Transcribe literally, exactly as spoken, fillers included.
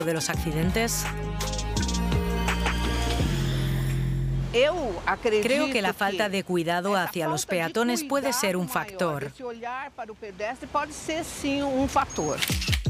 de los accidentes? Creo que la falta de cuidado hacia los peatones puede ser un factor.